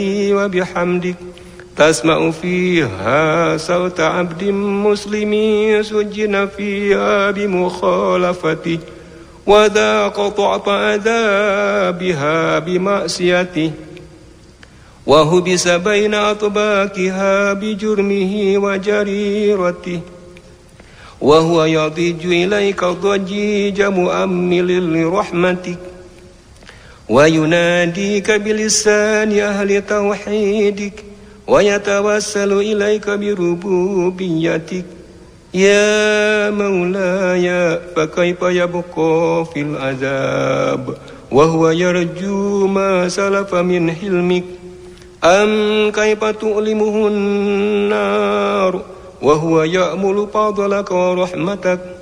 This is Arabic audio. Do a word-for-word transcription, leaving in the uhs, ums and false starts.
وبحمدك تسمع فيها صوت عبد مسلم سجن فيها بمخالفته وذاق طعم عذابها بمعصيته وهبس بين أطباقها بجرمه وجريرته وهو يضج إليك ضجيج مؤمل لرحمتك ويناديك بلسان أهل توحيدك ويتوسل إليك بربوبيتك يا مولاي فكيف يبقى في العذاب وهو يرجو ما سلف من حلمك أم كيف تؤلمه النار وهو يأمل فضلك ورحمتك